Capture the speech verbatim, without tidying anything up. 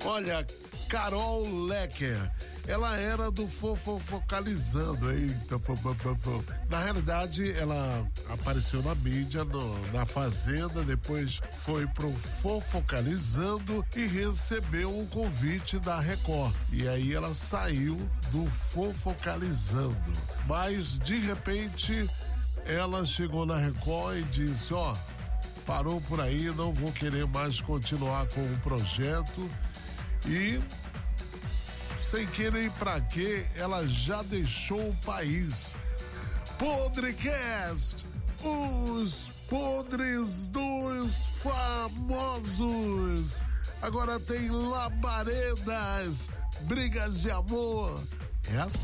Olha, Carol Lecker, ela era do Fofofocalizando, eita, fofofofo. Na realidade, ela apareceu na mídia, no, na Fazenda, depois foi pro Fofocalizando e recebeu um convite da Record. E aí ela saiu do Fofocalizando. Mas, de repente, ela chegou na Record e disse, ó, parou por aí, não vou querer mais continuar com o projeto. E sem querer ir pra quê, ela já deixou o país. Podcast, os podres dos famosos. Agora tem labaredas, brigas de amor. É assim.